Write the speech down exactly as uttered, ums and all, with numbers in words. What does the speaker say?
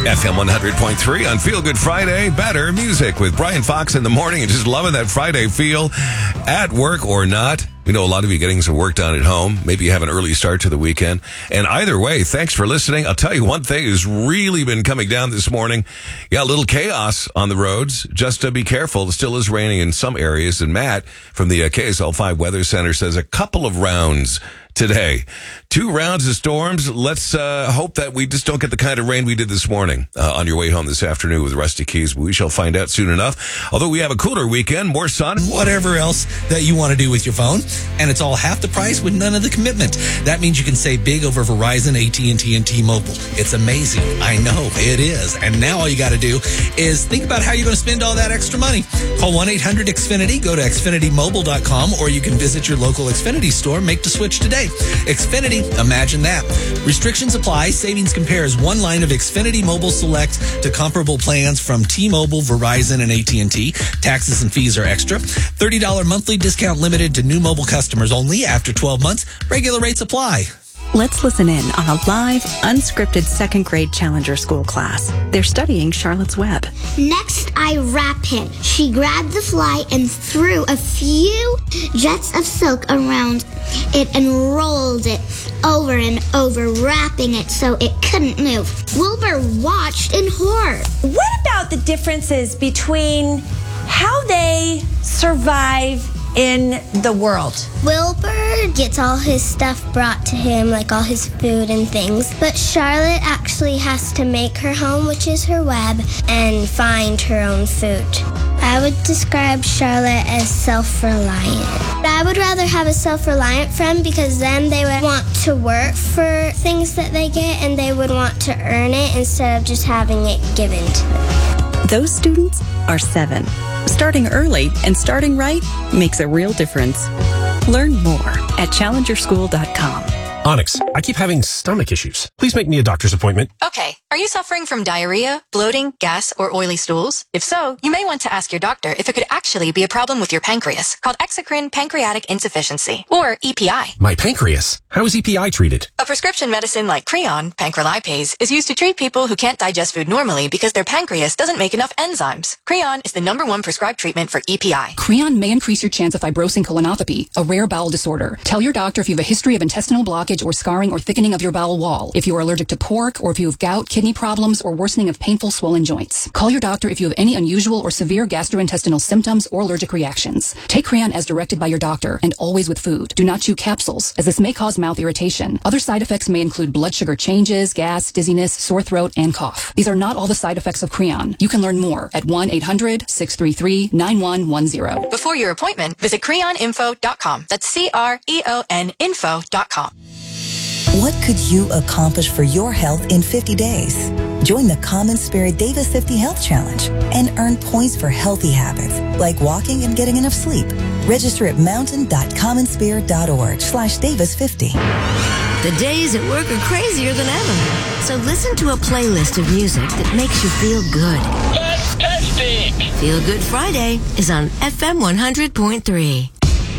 F M one hundred point three on Feel Good Friday. Better music with Brian Fox in the morning, and just loving that Friday feel at work or not. We know a lot of you getting some work done at home. Maybe you have an early start to the weekend. And either way, thanks for listening. I'll tell you one thing has really been coming down this morning. Yeah, a little chaos on the roads. Just to be careful. It still is raining in some areas. And Matt from the uh, K S L five Weather Center says a couple of rounds today. Two rounds of storms. Let's uh, hope that we just don't get the kind of rain we did this morning uh, on your way home this afternoon with Rusty Keys. We shall find out soon enough. Although we have a cooler weekend, more sun. Whatever else that you want to do with your phone. And it's all half the price with none of the commitment. That means you can save big over Verizon, A T and T, and T-Mobile. It's amazing. I know it is. And now all you got to do is think about how you're going to spend all that extra money. Call one eight hundred X Finity. Go to Xfinity Mobile dot com, or you can visit your local Xfinity store. Make the switch today. Xfinity, imagine that. Restrictions apply. Savings compares one line of Xfinity Mobile Select to comparable plans from T-Mobile, Verizon, and A T and T. Taxes and fees are extra. thirty dollars monthly discount limited to new mobile customers only. After twelve months, regular rates apply. Let's listen in on a live, unscripted second grade Challenger School class. They're studying Charlotte's Web. Next, I wrap him. She grabbed the fly and threw a few jets of silk around it and rolled it over and over, wrapping it so it couldn't move. Wilbur watched in horror. What about the differences between how they survive in the world? Wilbur gets all his stuff brought to him, like all his food and things. But Charlotte actually has to make her home, which is her web, and find her own food. I would describe Charlotte as self-reliant. I would rather have a self-reliant friend because then they would want to work for things that they get and they would want to earn it instead of just having it given to them. Those students are seven. Starting early and starting right makes a real difference. Learn more at challenger school dot com. Onyx, I keep having stomach issues. Please make me a doctor's appointment. Okay. Are you suffering from diarrhea, bloating, gas, or oily stools? If so, you may want to ask your doctor if it could actually be a problem with your pancreas, called exocrine pancreatic insufficiency, or E P I. My pancreas? How is E P I treated? A prescription medicine like Creon, pancrelipase, is used to treat people who can't digest food normally because their pancreas doesn't make enough enzymes. Creon is the number one prescribed treatment for E P I. Creon may increase your chance of fibrosing colonopathy, a rare bowel disorder. Tell your doctor if you have a history of intestinal blockage or scarring or thickening of your bowel wall, if you are allergic to pork, or if you have gout, kidney problems, or worsening of painful swollen joints. Call your doctor if you have any unusual or severe gastrointestinal symptoms or allergic reactions. Take Creon as directed by your doctor, and always with food. Do not chew capsules, as this may cause mouth irritation. Other side effects may include blood sugar changes, gas, dizziness, sore throat, and cough. These are not all the side effects of Creon. You can learn more at one eight hundred six three three nine one one zero. Before your appointment, visit creon info dot com. That's C R E O N info dot com. What could you accomplish for your health in fifty days? Join the Common Spirit Davis fifty Health Challenge and earn points for healthy habits like walking and getting enough sleep. Register at mountain dot common spirit dot org slash Davis fifty. The days at work are crazier than ever. So listen to a playlist of music that makes you feel good. Fantastic! Feel Good Friday is on F M one hundred point three.